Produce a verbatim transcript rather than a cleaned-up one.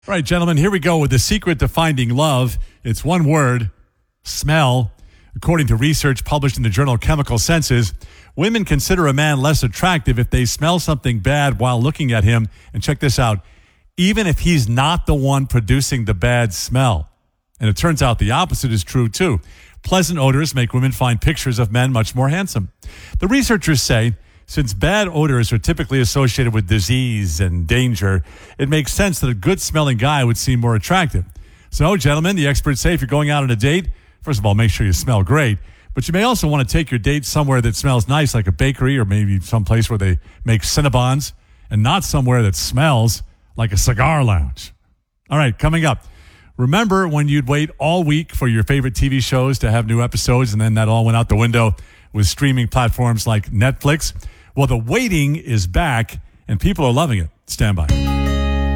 All right, gentlemen, here we go with the secret to finding love. It's one word, smell. According to research published in the journal Chemical Senses, women consider a man less attractive if they smell something bad while looking at him. And check this out, even if he's not the one producing the bad smell. And it turns out the opposite is true, too. Pleasant odors make women find pictures of men much more handsome. The researchers say, since bad odors are typically associated with disease and danger, it makes sense that a good-smelling guy would seem more attractive. So, gentlemen, the experts say if you're going out on a date, first of all, make sure you smell great. But you may also want to take your date somewhere that smells nice, like a bakery or maybe someplace where they make Cinnabons, and not somewhere that smells like a cigar lounge. All right, coming up. Remember when you'd wait all week for your favorite T V shows to have new episodes, and then that all went out the window with streaming platforms like Netflix? Well, the waiting is back, and people are loving it. Stand by.